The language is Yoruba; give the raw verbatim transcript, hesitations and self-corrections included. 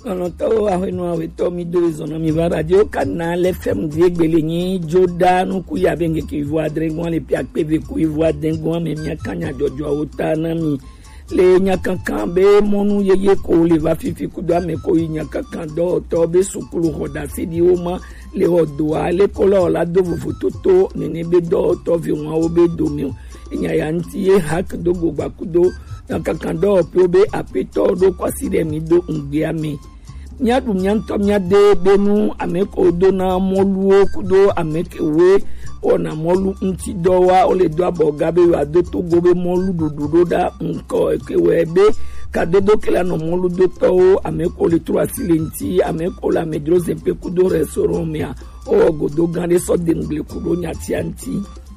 Onoto ahwenu aweto mi do zono mi va radio canal F M Diegbeleni Joda no ku ya benge ki voix drengon le pia P V ku voix dengon me mia kanya jojo otana mi le nya kankan be monu yeye ko le va fifi ku do me ko nya kankan do to be sukulu hoda sidi oma le odo ale kolo la do vototo nene be do to vi won obe do mi nya ya nti e hak do gba kudo kankan do pe obe apeto do kwasire mi do ngbia mi nyadu nyanto nyade benu ameko do na molu kudo amekewe ona molu nti dowa ole do abogabe wa do to gobe molu dudu da nko ekewebe kadodo kela no molu do to ameko le trois silenti ameko la medrose pe kudo restaurant mia o godo gande so dengle kudo nyati anti